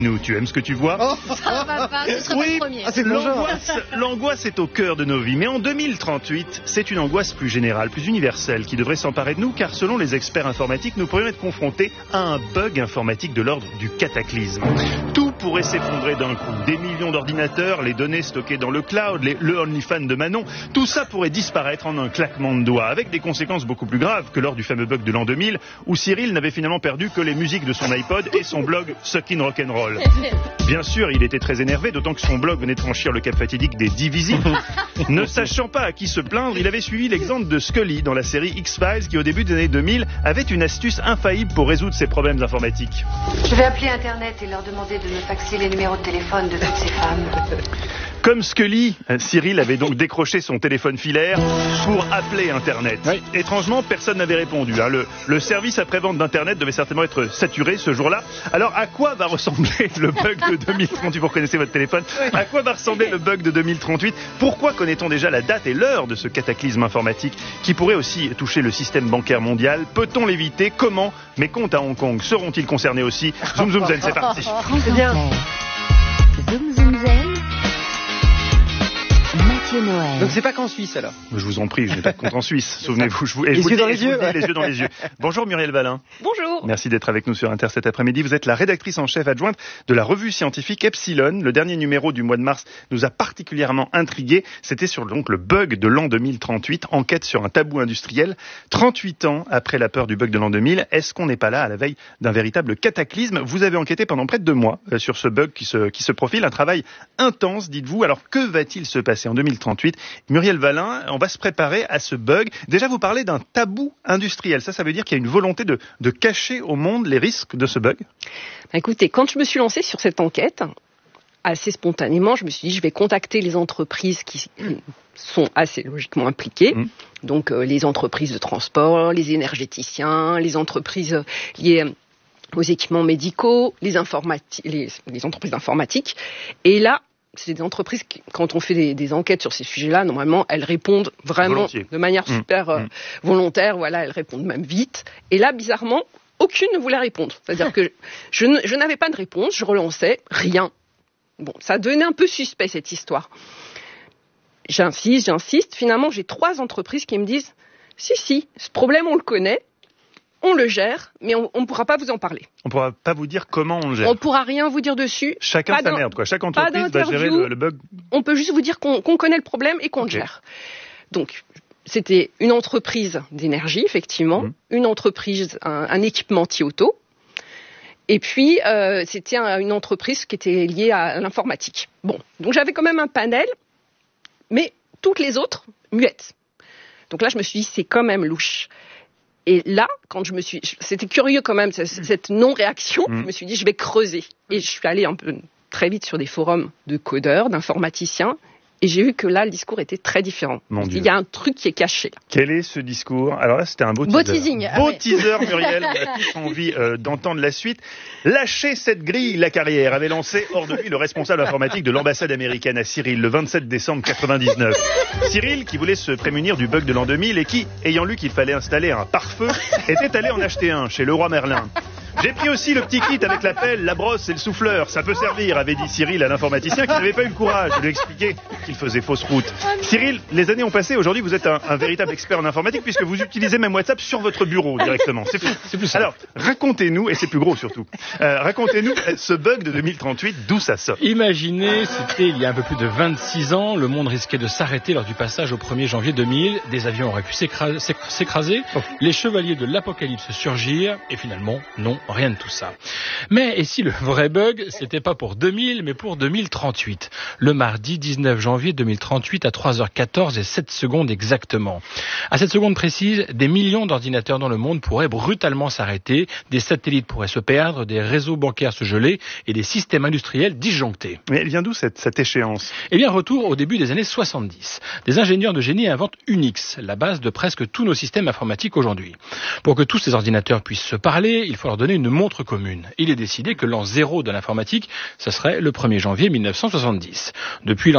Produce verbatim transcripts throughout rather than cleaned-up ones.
Nous, tu aimes ce que tu vois? Oh, ça va pas, ce sera oui, pas le premier. ah, c'est l'angoisse, l'angoisse est au cœur de nos vies. Mais en deux mille trente-huit, c'est une angoisse plus générale, plus universelle, qui devrait s'emparer de nous, car selon les experts informatiques, nous pourrions être confrontés à un bug informatique de l'ordre du cataclysme. Tout pourrait s'effondrer d'un coup. Des millions d'ordinateurs, les données stockées dans le cloud, les, le OnlyFans de Manon, tout ça pourrait disparaître en un claquement de doigts, avec des conséquences beaucoup plus graves que lors du fameux bug de l'an deux mille, où Cyril n'avait finalement perdu que les musiques de son iPod et son blog Suckin' Rock'n'Roll. Bien sûr, il était très énervé, d'autant que son blog venait de franchir le cap fatidique des dix visites. Ne sachant pas à qui se plaindre, il avait suivi l'exemple de Scully dans la série X-Files qui, au début des années deux mille, avait une astuce infaillible pour résoudre ses problèmes informatiques. Je vais appeler Internet et leur demander de me faxer les numéros de téléphone de toutes ces femmes. Comme Scully, Cyril avait donc décroché son téléphone filaire pour appeler Internet. Oui. Étrangement, personne n'avait répondu. Hein. Le, le service après-vente d'Internet devait certainement être saturé ce jour-là. Alors, à quoi va ressembler le bug de deux mille trente-huit? Vous reconnaissez votre téléphone? À quoi va ressembler le bug de deux mille trente-huit? Pourquoi connaît-on déjà la date et l'heure de ce cataclysme informatique qui pourrait aussi toucher le système bancaire mondial? Peut-on l'éviter? Comment? Mes comptes à Hong Kong seront-ils concernés aussi? Zoom zoom zen, c'est parti. C'est bien. Zoom zoom zen. Noël. Donc c'est pas qu'en Suisse alors. Je vous en prie, je n'ai pas de compte en Suisse. Souvenez-vous, je vous, et les je vous yeux dis, dans les yeux, dis, les yeux dans les yeux. Bonjour Muriel Valin. Bonjour. Merci d'être avec nous sur Inter cet après-midi. Vous êtes la rédactrice en chef adjointe de la revue scientifique Epsilon. Le dernier numéro du mois de mars nous a particulièrement intrigués. C'était sur donc le bug de l'an deux mille trente-huit, enquête sur un tabou industriel. trente-huit ans après la peur du bug de l'an deux mille, est-ce qu'on n'est pas là à la veille d'un véritable cataclysme? Vous avez enquêté pendant près de deux mois euh, sur ce bug qui se, qui se profile, un travail intense, dites-vous. Alors que va-t-il se passer en deux mille trente-huit? Muriel Valin, on va se préparer à ce bug. Déjà, vous parlez d'un tabou industriel. Ça, ça veut dire qu'il y a une volonté de, de cacher au monde les risques de ce bug? Écoutez, quand je me suis lancée sur cette enquête, assez spontanément, je me suis dit, je vais contacter les entreprises qui sont assez logiquement impliquées. Mmh. Donc, euh, les entreprises de transport, les énergéticiens, les entreprises liées aux équipements médicaux, les, informati- les, les entreprises d'informatique. Et là, c'est des entreprises qui, quand on fait des, des enquêtes sur ces sujets-là, normalement, elles répondent vraiment Volontiers. de manière super mmh. euh, volontaire. Voilà, elles répondent même vite. Et là, bizarrement, aucune ne voulait répondre. C'est-à-dire que je, ne, je n'avais pas de réponse, je relançais, rien. Bon, ça devenait un peu suspect, cette histoire. J'insiste, j'insiste. Finalement, j'ai trois entreprises qui me disent « Si, si, ce problème, on le connaît. On le gère, mais on ne pourra pas vous en parler. On ne pourra pas vous dire comment on le gère. On ne pourra rien vous dire dessus. Chacun sa merde, quoi. Chaque entreprise va gérer le, le bug. On peut juste vous dire qu'on, qu'on connaît le problème et qu'on okay. le gère. Donc, c'était une entreprise d'énergie, effectivement, mmh. une entreprise, un, un équipementier auto, et puis euh, c'était un, une entreprise qui était liée à l'informatique. Bon, donc j'avais quand même un panel, mais toutes les autres, muettes. Donc là, je me suis dit, c'est quand même louche. Et là, quand je me suis, c'était curieux quand même cette non-réaction. Mmh. Je me suis dit, je vais creuser. Et je suis allée un peu très vite sur des forums de codeurs, d'informaticiens. Et j'ai vu que là, le discours était très différent. Mon Dieu. Il y a un truc qui est caché. Quel est ce discours? Alors là, c'était un beau, beau teaser. Teasing. Beau ah, teaser, Muriel. On a tous envie euh, d'entendre la suite. Lâchez cette grille, la carrière, avait lancé hors de lui le responsable informatique de l'ambassade américaine à Cyril le vingt-sept décembre quatre-vingt-dix-neuf. Cyril, qui voulait se prémunir du bug de l'an deux mille et qui, ayant lu qu'il fallait installer un pare-feu, était allé en acheter un chez Leroy Merlin. J'ai pris aussi le petit kit avec la pelle, la brosse et le souffleur. Ça peut servir, avait dit Cyril à l'informaticien qui n'avait pas eu le courage de lui expliquer qu'il faisait fausse route. Cyril, les années ont passé. Aujourd'hui, vous êtes un, un véritable expert en informatique puisque vous utilisez même WhatsApp sur votre bureau directement. C'est plus, c'est plus simple. Alors, racontez-nous, et c'est plus gros surtout, euh, racontez-nous ce bug de deux mille trente-huit, d'où ça sort. Imaginez, c'était il y a un peu plus de vingt-six ans, le monde risquait de s'arrêter lors du passage au premier janvier deux mille. Des avions auraient pu s'écraser, s'écraser. Okay. Les chevaliers de l'apocalypse surgirent, et finalement, non, rien de tout ça. Mais, et si le vrai bug, c'était pas pour deux mille, mais pour deux mille trente-huit. Le mardi dix-neuf janvier deux mille trente-huit à trois heures quatorze et sept secondes exactement. À cette seconde précise, des millions d'ordinateurs dans le monde pourraient brutalement s'arrêter, des satellites pourraient se perdre, des réseaux bancaires se geler et des systèmes industriels disjonctés. Mais elle vient d'où cette, cette échéance? Eh bien, retour au début des années soixante-dix. Des ingénieurs de génie inventent Unix, la base de presque tous nos systèmes informatiques aujourd'hui. Pour que tous ces ordinateurs puissent se parler, il faut leur donner une montre commune. Il est décidé que l'an zéro de l'informatique, ce serait le premier janvier mille neuf cent soixante-dix. Depuis, l'ordinateur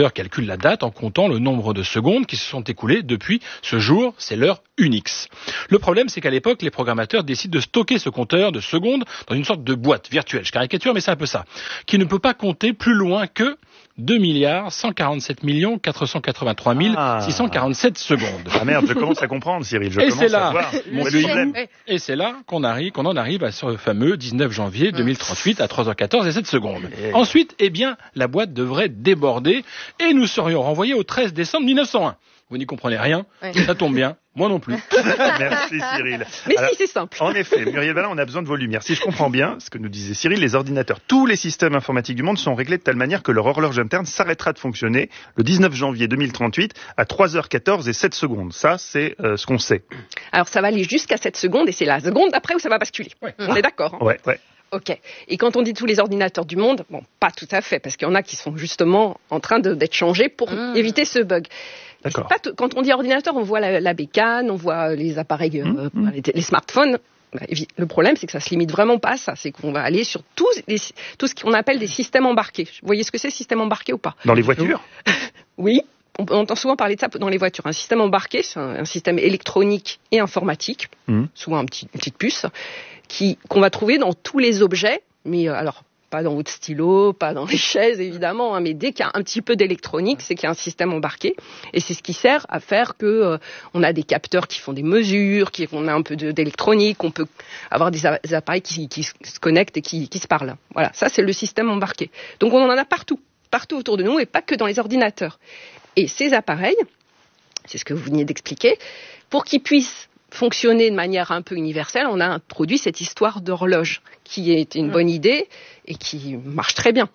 ordinateur calcule la date en comptant le nombre de secondes qui se sont écoulées depuis ce jour, c'est l'heure Unix. Le problème, c'est qu'à l'époque, les programmateurs décident de stocker ce compteur de secondes dans une sorte de boîte virtuelle, je caricature, mais c'est un peu ça, qui ne peut pas compter plus loin que deux milliards cent quarante-sept millions quatre cent quatre-vingt-trois mille six cent quarante-sept secondes. Ah merde, je commence à comprendre, Cyril. Je et commence c'est là, à voir mon problème. Et c'est là qu'on arrive, qu'on en arrive à ce fameux dix-neuf janvier deux mille trente-huit à trois heures quatorze et sept secondes. Et... Ensuite, eh bien, la boîte devrait déborder et nous serions renvoyés au treize décembre mille neuf cent un. Vous n'y comprenez rien, ouais. Ça tombe bien, moi non plus. Merci Cyril. Mais alors, si, c'est simple. En effet, Muriel Valin, on a besoin de vos lumières. Si je comprends bien ce que nous disait Cyril, les ordinateurs, tous les systèmes informatiques du monde sont réglés de telle manière que leur horloge interne s'arrêtera de fonctionner le dix-neuf janvier deux mille trente-huit à trois heures quatorze et sept secondes. Ça, c'est euh, ce qu'on sait. Alors ça va aller jusqu'à sept secondes et c'est la seconde d'après où ça va basculer. Ouais. On ah. est d'accord hein. Ouais, ouais. Ok. Et quand on dit tous les ordinateurs du monde, bon, pas tout à fait, parce qu'il y en a qui sont justement en train de, d'être changés pour mmh. éviter ce bug. D'accord. Pas t- quand on dit ordinateur, on voit la, la bécane, on voit les appareils, mmh. euh, les, les smartphones. Bah, le problème, c'est que ça se limite vraiment pas à ça. C'est qu'on va aller sur tous les, tout ce qu'on appelle des systèmes embarqués. Vous voyez ce que c'est, système embarqué ou pas? Dans les voitures? Oui. On entend souvent parler de ça dans les voitures. Un système embarqué, c'est un, un système électronique et informatique, mmh. souvent un petit, une petite puce, qui, qu'on va trouver dans tous les objets, mais euh, alors pas dans votre stylo, pas dans les chaises évidemment, hein, mais dès qu'il y a un petit peu d'électronique, c'est qu'il y a un système embarqué, et c'est ce qui sert à faire que euh, on a des capteurs qui font des mesures, qui on a un peu de, d'électronique, on peut avoir des, a- des appareils qui, qui se connectent et qui, qui se parlent. Voilà, ça c'est le système embarqué. Donc on en a partout, partout autour de nous, et pas que dans les ordinateurs. Et ces appareils, c'est ce que vous veniez d'expliquer, pour qu'ils puissent fonctionner de manière un peu universelle, on a introduit cette histoire d'horloge, qui est une bonne idée et qui marche très bien.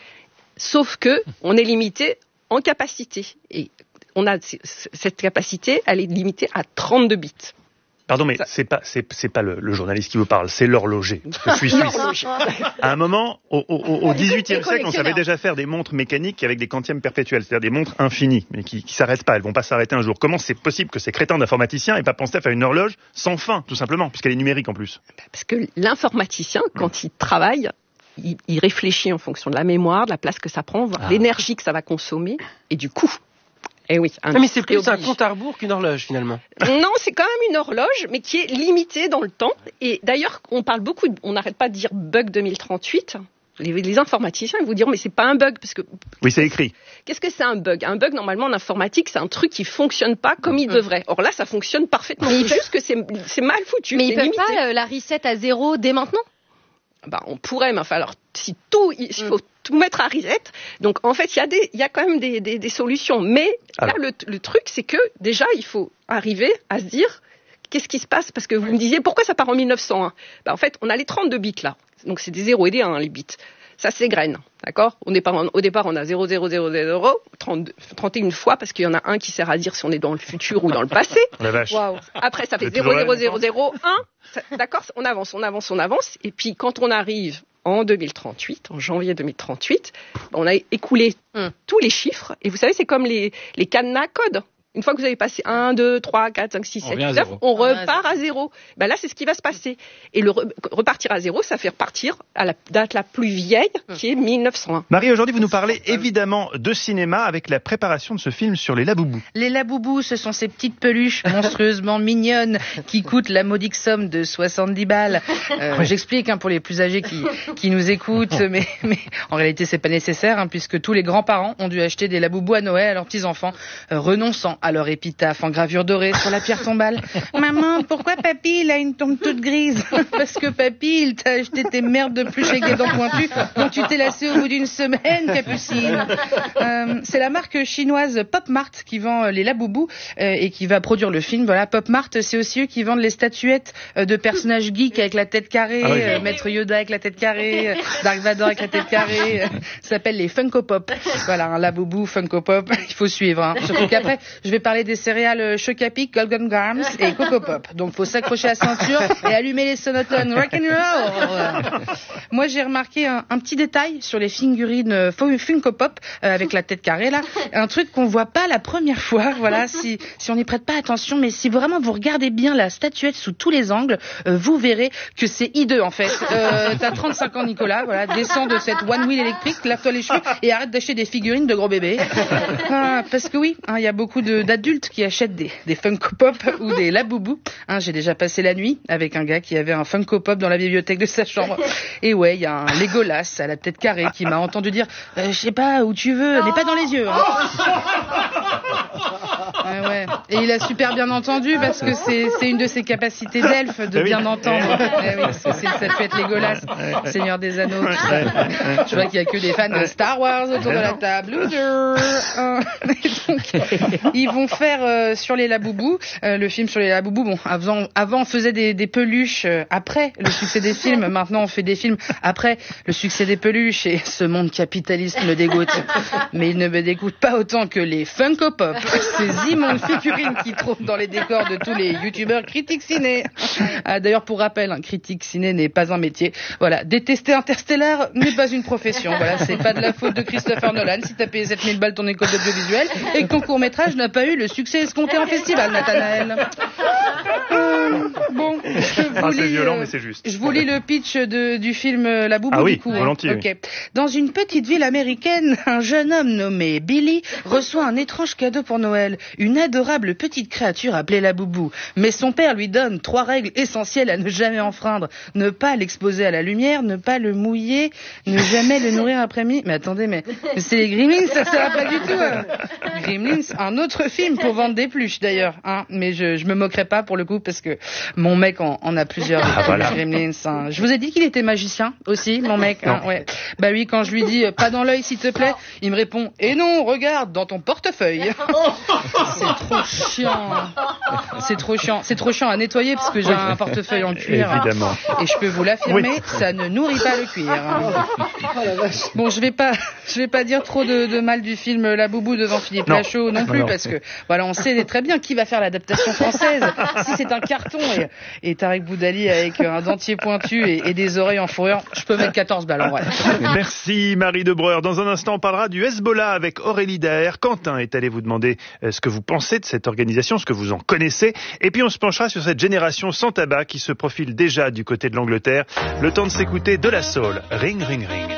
Sauf que on est limité en capacité. Et on a cette capacité, elle est limitée à trente-deux bits. Pardon, mais ça... c'est pas c'est c'est pas le, le journaliste qui vous parle, c'est l'horloger. Je suis suisse. À un moment, au, au, au dix-huitième siècle, on savait déjà faire des montres mécaniques avec des quantièmes perpétuels, c'est-à-dire des montres infinies, mais qui, qui s'arrêtent pas, elles vont pas s'arrêter un jour. Comment c'est possible que ces crétins d'informaticiens aient pas pensé à faire une horloge sans fin, tout simplement, puisqu'elle est numérique en plus? Parce que l'informaticien, quand il travaille, il, il réfléchit en fonction de la mémoire, de la place que ça prend, ah. l'énergie que ça va consommer, et du coût. Eh oui, non, mais c'est plus oblige. Un compte à rebours qu'une horloge finalement. Non, c'est quand même une horloge, mais qui est limitée dans le temps. Et d'ailleurs, on parle beaucoup, de, on n'arrête pas de dire bug deux mille trente-huit. Les, les informaticiens, ils vous diront, mais c'est pas un bug parce que. Oui, c'est écrit. Qu'est-ce que c'est un bug? Un bug, normalement, en informatique, c'est un truc qui fonctionne pas comme il devrait. Or là, ça fonctionne parfaitement. Mais c'est juste que c'est, c'est mal foutu. Mais ils peuvent limité. pas euh, la reset à zéro dès maintenant? Bah, on pourrait, mais enfin, alors, si tout, il mm. faut tout mettre à reset. Donc, en fait, il y a des, il y a quand même des, des, des solutions. Mais, alors. là, le, le truc, c'est que, déjà, il faut arriver à se dire, qu'est-ce qui se passe? Parce que vous me disiez, pourquoi ça part en mille neuf cent un? Bah, en fait, on a les trente-deux bits, là. Donc, c'est des zéros et des un, les bits. Ça s'égrène, d'accord? Au départ, on, au départ, on a zéro, zéro, zéro, zéro, trente, trente et une fois, parce qu'il y en a un qui sert à dire si on est dans le futur ou dans le passé. La vache. Wow. Après, ça fait zéro, zéro, zéro, zéro, un. Ça, d'accord? On avance, on avance, on avance. Et puis, quand on arrive en deux mille trente-huit, en janvier deux mille trente-huit, on a écoulé mm. tous les chiffres. Et vous savez, c'est comme les, les cadenas codes. Une fois que vous avez passé un, deux, trois, quatre, cinq, six, sept, neuf, on repart à zéro. Ben là, c'est ce qui va se passer. Et le re- repartir à zéro, ça fait repartir à la date la plus vieille, qui est mille neuf cent un. Marie, aujourd'hui, vous nous parlez évidemment de cinéma avec la préparation de ce film sur les laboubous. Les laboubous, ce sont ces petites peluches monstrueusement mignonnes qui coûtent la modique somme de soixante-dix balles. Euh, oui. J'explique hein, pour les plus âgés qui, qui nous écoutent, mais, mais en réalité, c'est pas nécessaire, hein, puisque tous les grands-parents ont dû acheter des laboubous à Noël à leurs petits-enfants, euh, renonçant à leur épitaphe en gravure dorée sur la pierre tombale. Maman, pourquoi papy il a une tombe toute grise? Parce que papy il t'a acheté tes merdes de plus chez Guédon Pointu, dont tu t'es lassé au bout d'une semaine, Capucine. Euh, c'est la marque chinoise Pop Mart qui vend les laboubous euh, et qui va produire le film. Voilà, Pop Mart, c'est aussi eux qui vendent les statuettes euh, de personnages geeks avec la tête carrée, ah oui. euh, Maître Yoda avec la tête carrée, euh, Dark Vador avec la tête carrée. Euh, ça s'appelle les Funko Pop. Voilà, un laboubou Funko Pop. Il faut suivre. Hein. Surtout qu'après, je vais vais parler des céréales Choc-A-Pic, Golden Grams et Coco Pop. Donc faut s'accrocher à la ceinture et allumer les sonotones rock'n'roll. Moi j'ai remarqué un, un petit détail sur les figurines Funko Pop euh, avec la tête carrée là, un truc qu'on voit pas la première fois. Voilà, si si on n'y prête pas attention, mais si vraiment vous regardez bien la statuette sous tous les angles, euh, vous verrez que c'est hideux en fait. Euh, t'as trente-cinq ans Nicolas, voilà, descends de cette one wheel électrique, lave-toi les cheveux et arrête d'acheter des figurines de gros bébés. Ah, parce que oui, il hein, y a beaucoup de, d'adultes qui achètent des, des Funko Pop ou des Laboubou. Hein, j'ai déjà passé la nuit avec un gars qui avait un Funko Pop dans la bibliothèque de sa chambre. Et ouais, il y a un Legolas à la tête carrée qui m'a entendu dire euh, « Je sais pas où tu veux, mais pas dans les yeux. Hein. » Ouais, ouais. Et il a super bien entendu parce que c'est, c'est une de ses capacités d'elfe de bien entendre. Eh oui, c'est, c'est, ça peut être Legolas, Seigneur des Anneaux. Tout ça. Je vois qu'il y a que des fans de Star Wars autour de la table. Loser. Donc, ils vont faire euh, sur les Laboubou, euh, le film sur les Laboubou. Bon, avant, avant on faisait des, des peluches euh, après le succès des films. Maintenant, on fait des films après le succès des peluches. Et ce monde capitaliste me dégoûte. Mais il ne me dégoûte pas autant que les Funko Pop, ces immondes figurines qui trouvent dans les décors de tous les youtubeurs critiques ciné. Ah, d'ailleurs, pour rappel, un critique ciné n'est pas un métier. Voilà, détester Interstellar n'est pas une profession. Voilà, c'est pas de la faute de Christopher Nolan si t'as payé sept mille balles ton école d'audiovisuel et que ton court-métrage n'a pas eu le succès escompté en festival, Nathanaël. Euh, bon, je vous ah, c'est lis, violent, euh, mais c'est juste. Je vous lis le pitch de, du film La Boubou, ah, oui, du coup. volontiers, hein. Okay. Dans une petite ville américaine, un jeune homme nommé Billy reçoit un étrange cadeau pour Noël, une adorable petite créature appelée la Boubou. Mais son père lui donne trois règles essentielles à ne jamais enfreindre. Ne pas l'exposer à la lumière, ne pas le mouiller, ne jamais le nourrir après-midi. Mais attendez, mais, mais c'est les Gremlins, ça sert pas du tout. Hein. Gremlins, un autre film pour vendre des pluches d'ailleurs. Hein. Mais je, je me moquerai pas pour le coup parce que mon mec en, en a plusieurs. Ah, voilà. Gremlins. Hein. Je vous ai dit qu'il était magicien aussi, mon mec. Hein. Ouais. Bah oui, quand je lui dis pas dans l'œil s'il te plaît, il me répond et non, regarde dans ton portefeuille. C'est trop chiant. C'est trop chiant. C'est trop chiant à nettoyer parce que j'ai un portefeuille en cuir. Évidemment. Et je peux vous l'affirmer, oui. ça ne nourrit pas le cuir. Bon, je vais pas, je vais pas dire trop de, de mal du film La Boubou devant Philippe non. Lachaud non plus non. parce que voilà, on sait très bien qui va faire l'adaptation française. Si c'est un carton et, et Tarek Boudali avec un dentier pointu et, et des oreilles en fourrure, je peux mettre quatorze balles en vrai. Merci Marie Debreur. Dans un instant, on parlera du Hezbollah avec Aurélie Daher. Quentin est allé vous demander ce que vous pensez de cette organisation, ce que vous en connaissez. Et puis on se penchera sur cette génération sans tabac qui se profile déjà du côté de l'Angleterre. Le temps de s'écouter de la soul. Ring, ring, ring.